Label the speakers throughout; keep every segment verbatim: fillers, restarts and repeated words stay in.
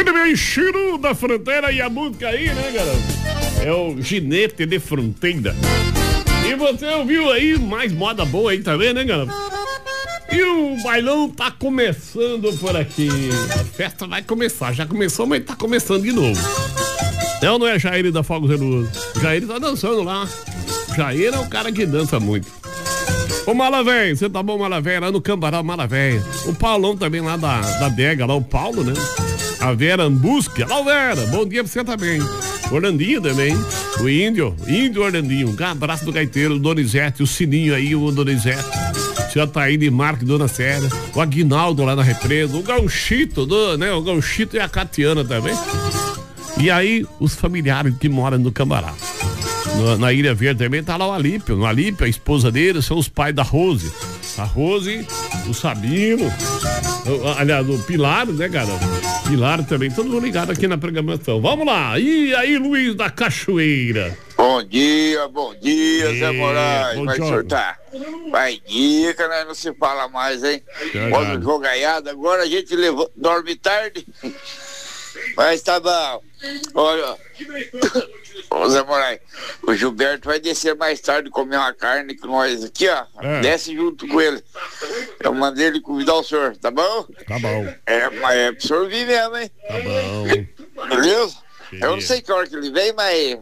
Speaker 1: Muito bem, Chiru da Fronteira e a música aí, né, garoto? É o Ginete de Fronteira. E você ouviu aí mais moda boa aí também, né, garoto? E o bailão tá começando por aqui. A festa vai começar, já começou, mas tá começando de novo. Não, não é Jair da Fogos de Luz. Jair tá dançando lá. Jair é o cara que dança muito. Ô Malavéia, você tá bom, Malavéia, lá no Cambará, Malavéia. O Paulão também lá da, da Dega, lá o Paulo, né? A Vera Ambusca. Alô, Vera, bom dia pra você também. Orlandinho também. O Índio, Índio Orlandinho. Um abraço do gaiteiro, o Donizete, o Sininho aí, o Donizete. Tia Taíne Marque, Dona Séria. O Aguinaldo lá na represa. O Gauchito, do, né? O Gauchito e a Catiana também. E aí, os familiares que moram no Cambará. No, na Ilha Verde também tá lá o Alípio. O Alípio, a esposa dele, são os pais da Rose. A Rose, o Sabino, o, aliás, o Pilar, né, cara? Pilar também, todo mundo ligado aqui na programação. Vamos lá, e aí, Luiz da Cachoeira?
Speaker 2: Bom dia, bom dia, e... Zé Moraes. Vai sortar. Vai dica, né? Não se fala mais, hein? Quando jogaiada, agora a gente levou, dorme tarde. Mas tá bom. Olha, ô Zé Moraes, o Gilberto vai descer mais tarde comer uma carne com nós aqui, ó. É. Desce junto com ele. Eu mandei ele convidar o senhor, tá bom?
Speaker 1: Tá bom.
Speaker 2: É, mas é pro senhor vir mesmo, hein?
Speaker 1: Tá bom.
Speaker 2: Beleza? Sim. Eu não sei que hora que ele vem, mas.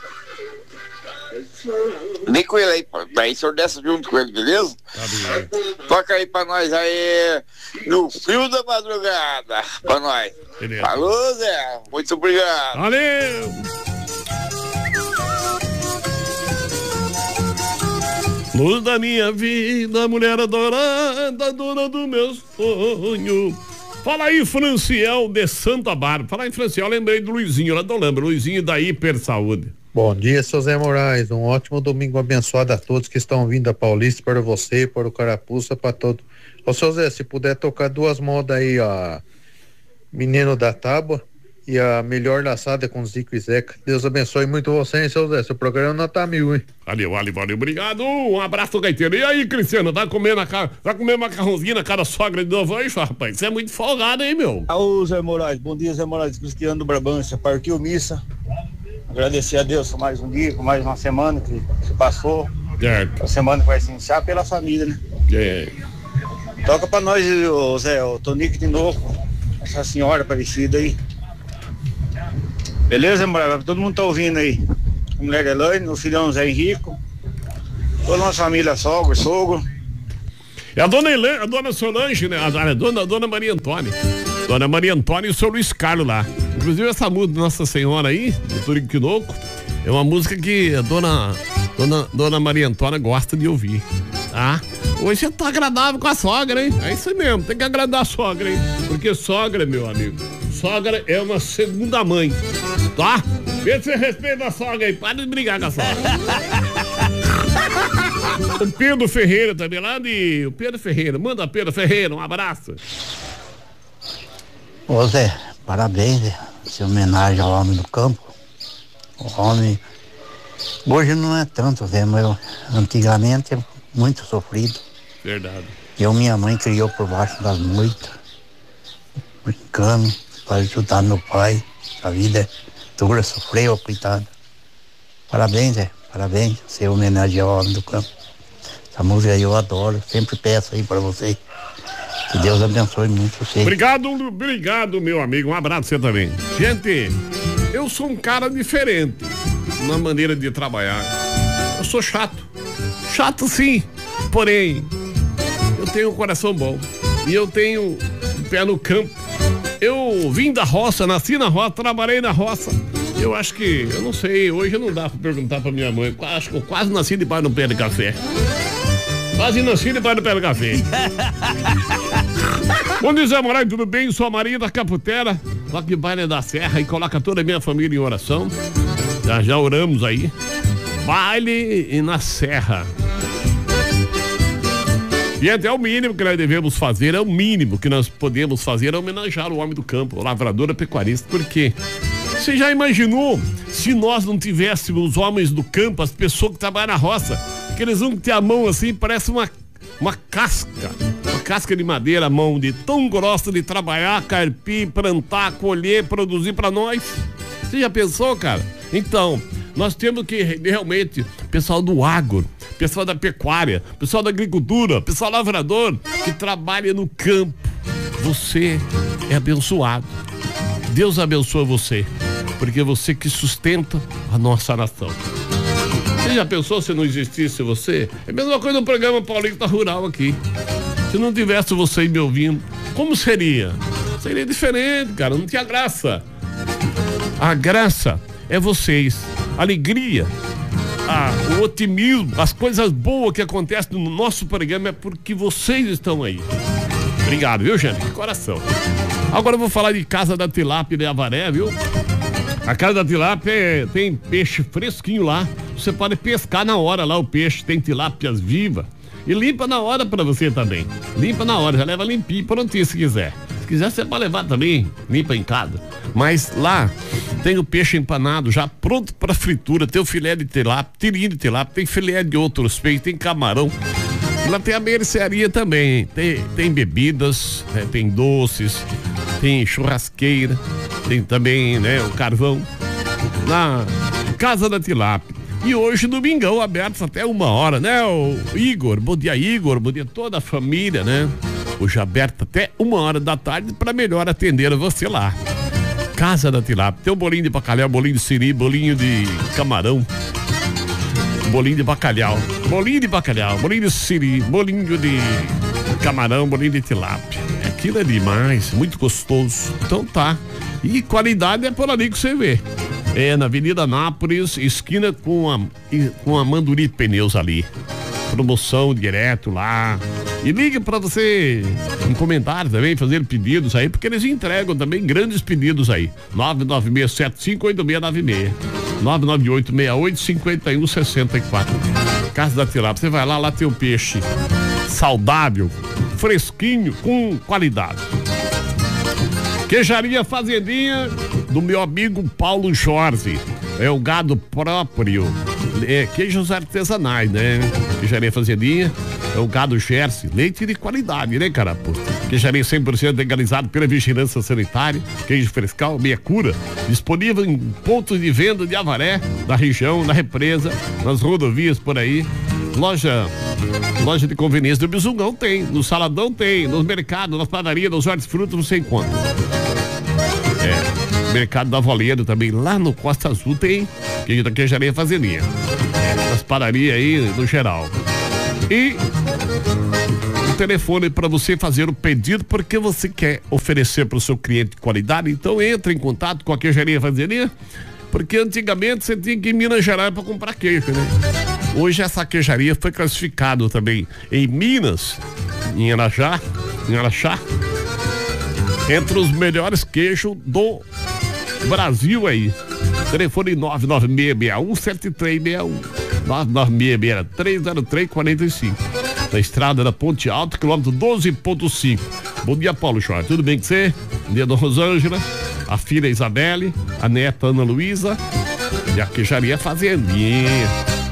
Speaker 2: Vem com ele aí, daí o senhor desce junto com ele, beleza?
Speaker 1: Tá bem.
Speaker 2: Toca aí pra nós aí no frio da madrugada, pra nós. Beleza. Falou, Zé, muito obrigado.
Speaker 1: Valeu! Luz da minha vida, mulher adorada, dona do meu sonho. Fala aí, Franciel de Santa Bárbara. Fala aí, Franciel, lembrei do Luizinho lá do Lambra, Luizinho da Hiper Saúde.
Speaker 3: Bom dia, seu Zé Moraes. Um ótimo domingo abençoado a todos que estão vindo da Paulista, para você, para o Carapuça, para todo. Ô, seu Zé, se puder tocar duas modas aí, ó. Menino da Tábua e a Melhor Laçada com Zico e Zeca. Deus abençoe muito você, hein, seu Zé. Seu programa não tá mil, hein?
Speaker 1: Valeu, valeu, valeu, obrigado. Um abraço, gaiteiro. E aí, Cristiano, tá comendo a cara, vai comer macarrãozinho na cara sogra de novo aí, rapaz? Você é muito folgado, hein, meu?
Speaker 4: Ô, Zé Moraes, bom dia, Zé Moraes, Cristiano do Brabância. Partiu missa. Agradecer a Deus por mais um dia, por mais uma semana que se passou.
Speaker 1: Certo.
Speaker 4: A semana que vai se iniciar pela família, né?
Speaker 1: É.
Speaker 4: Toca pra nós, ô, Zé, o Tonico de novo. Essa senhora parecida aí. Beleza, Moraes? Todo mundo tá ouvindo aí. A mulher Elaine, o filhão Zé Henrico. Toda a nossa família, sogro, sogro.
Speaker 1: É a dona Elaine, a dona Solange, né? A, a, dona, a dona Maria Antônia. Dona Maria Antônia e o seu Luiz Carlos lá. Inclusive essa música Nossa Senhora aí, do Turico Quinoco, é uma música que a dona, dona, dona Maria Antônia gosta de ouvir, tá? Hoje você tá agradável com a sogra, hein? É isso mesmo, tem que agradar a sogra, hein? Porque sogra, meu amigo, sogra é uma segunda mãe, tá? Vê se você respeita a sogra aí, para de brigar com a sogra. O Pedro Ferreira também, lá de... O Pedro Ferreira, manda Pedro Ferreira, um abraço.
Speaker 5: Ô Zé, parabéns, Zé. Essa homenagem ao homem do campo. O homem... Hoje não é tanto, Zé, mas antigamente é muito sofrido.
Speaker 1: Verdade.
Speaker 5: Eu, minha mãe criou por baixo das moitas, brincando, para ajudar meu pai. A vida é dura, sofreu, coitado. Parabéns, Zé, parabéns. Você homenagear ao homem do campo. Essa música aí eu adoro, sempre peço aí para você. Que Deus abençoe muito você.
Speaker 1: Obrigado, obrigado, meu amigo. Um abraço você também. Gente, eu sou um cara diferente na maneira de trabalhar. Eu sou chato. Chato sim, porém, eu tenho um coração bom. E eu tenho um pé no campo. Eu vim da roça, nasci na roça, trabalhei na roça. Eu acho que, eu não sei, hoje não dá pra perguntar pra minha mãe. Acho que eu quase nasci de pai no pé de café. Quase nasci de pai no pé de café. Bom dia, Zé Moraes, tudo bem? Sou a Maria da Caputera, lá que baile da Serra, e coloca toda a minha família em oração. Já, já oramos aí. Baile na Serra. E até o mínimo que nós devemos fazer, é o mínimo que nós podemos fazer, é homenagear o homem do campo, o lavrador, a pecuarista. Por quê? Você já imaginou se nós não tivéssemos os homens do campo, as pessoas que trabalham na roça, que eles vão ter a mão assim, parece uma, uma casca, uma casca de madeira, mão de tão grossa de trabalhar, carpir, plantar, colher, produzir pra nós. Você já pensou, cara? Então, nós temos que realmente, pessoal do agro, pessoal da pecuária, pessoal da agricultura, pessoal lavrador, que trabalha no campo. Você é abençoado. Deus abençoa você, porque é você que sustenta a nossa nação. Você já pensou se não existisse você? É a mesma coisa no programa Paulinho tá Rural aqui. Se não tivesse você me ouvindo, como seria? Seria diferente, cara, não tinha graça. A graça é vocês, a alegria, a, o otimismo, as coisas boas que acontecem no nosso programa é porque vocês estão aí. Obrigado, viu, gente? De coração. Agora eu vou falar de Casa da Tilápia de Avaré, viu? A Casa da Tilápia é, tem peixe fresquinho lá. Você pode pescar na hora lá o peixe, tem tilápias vivas. E limpa na hora pra você também. Limpa na hora, já leva limpinho, prontinho se quiser. Se quiser você pode levar também, limpa em casa. Mas lá tem o peixe empanado já pronto pra fritura. Tem o filé de tilápia, tirinho de tilápia, tem filé de outros peixes, tem camarão. E lá tem a mercearia também. Tem, tem bebidas, né, tem doces, tem churrasqueira, tem também, né, o carvão. Na Casa da Tilápia. E hoje, domingão, aberto até uma hora, né? O Igor, bom dia, Igor, bom dia toda a família, né? Hoje aberto até uma hora da tarde para melhor atender você lá. Casa da Tilápia. Tem um bolinho de bacalhau, bolinho de siri, bolinho de camarão, bolinho de bacalhau, bolinho de bacalhau, bolinho de siri, bolinho de camarão, bolinho de tilápia. Aquilo é demais, muito gostoso. Então tá. E qualidade é por ali que você vê. É na Avenida Nápoles, esquina com a, com a Manduri Pneus ali. Promoção direto lá. E ligue pra você encomendar também, fazer pedidos aí, porque eles entregam também grandes pedidos aí. nove nove seis sete cinco oito seis nove seis. nove nove oito seis oito cinco um seis quatro. Casa da Tilápia. Você vai lá, lá tem o peixe saudável, fresquinho, com qualidade. Queijaria Fazendinha do meu amigo Paulo Jorge. É o gado próprio. É, queijos artesanais, né? Queijaria Fazendinha é o gado Jersey. Leite de qualidade, né, carapuça? Queijaria cem por cento legalizado pela Vigilância Sanitária. Queijo frescal, meia cura. Disponível em pontos de venda de Avaré, da região, na represa, nas rodovias por aí. Loja Loja de conveniência do Bizungão tem, no Saladão tem, nos mercados, nas padarias, nos hortifrutos você encontra. É, mercado da Voleiro também, lá no Costa Azul tem, queijo da Queijaria Fazendinha. É, nas padarias aí, no geral. E o telefone para você fazer o pedido, porque você quer oferecer para o seu cliente qualidade, então entre em contato com a Queijaria Fazendinha, porque antigamente você tinha que ir em Minas Gerais para comprar queijo, né? Hoje essa queijaria foi classificada também em Minas, em Arajá, em Araxá, entre os melhores queijos do Brasil aí. Telefone nove nove seis seis um sete três seis um, nove nove seis seis três zero três quatro cinco. Na estrada da Ponte Alto, quilômetro doze ponto cinco. Bom dia, Paulo Jorge. Tudo bem com você? Bom dia, Dona Rosângela, a filha Isabelle, a neta Ana Luísa e a Queijaria Fazendinha.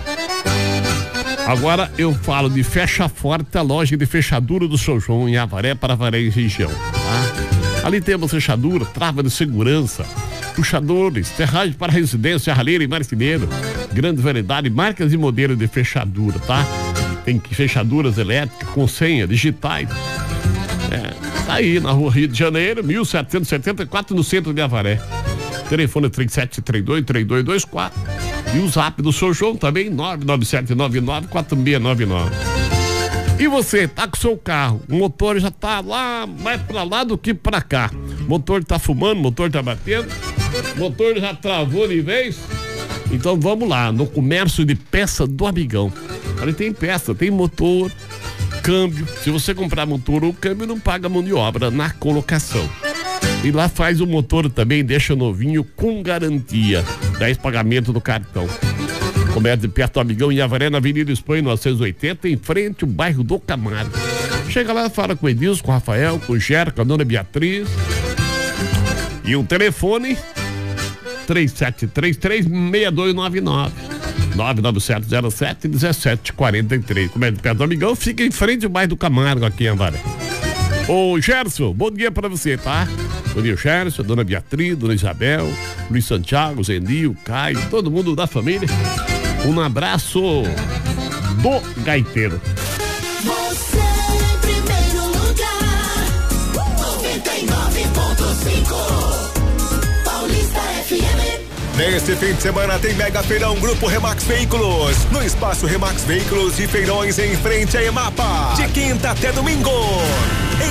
Speaker 1: Agora eu falo de Fecha Forte, a loja de fechadura do São João em Avaré para Avaré e região. Tá? Ali temos fechadura, trava de segurança, puxadores, ferragem para residência, ralheira e marceneiro, grande variedade, marcas e modelos de fechadura, tá? Tem fechaduras elétricas com senha, digitais. É, tá aí na rua Rio de Janeiro, mil setecentos e setenta e quatro, no centro de Avaré. Telefone três sete três dois, três dois dois quatro. E o zap do São João também, nove nove sete nove nove quatro seis nove nove. E você, tá com o seu carro, o motor já tá lá, mais pra lá do que pra cá. O motor tá fumando, o motor tá batendo, o motor já travou de vez. Então vamos lá, no comércio de peça do Amigão. Ali tem peça, tem motor, câmbio. Se você comprar motor ou câmbio, não paga mão de obra na colocação. E lá faz o motor também, deixa novinho com garantia. dez pagamentos do cartão. Comércio de perto do Amigão em Avaré, na Avenida Espanha, novecentos e oitenta, em frente ao bairro do Camargo. Chega lá, fala com o Edilson, com o Rafael, com o Ger, com a dona Beatriz. E o telefone três sete três três, seis dois nove nove. nove nove sete zero sete um sete quatro três. Comércio de perto do Amigão, fica em frente ao bairro do Camargo, aqui em Avaré. Ô, Gerson, bom dia pra você, tá? Bom dia, Gerson, dona Beatriz, dona Isabel, Luiz Santiago, Zenil, Caio, todo mundo da família. Um abraço do Gaiteiro.
Speaker 6: Você em primeiro lugar, noventa e nove ponto cinco, Paulista F M.
Speaker 7: Neste fim de semana tem Mega Feirão Grupo Remax Veículos, no Espaço Remax Veículos de Feirões em frente à EMAPA, de quinta até domingo.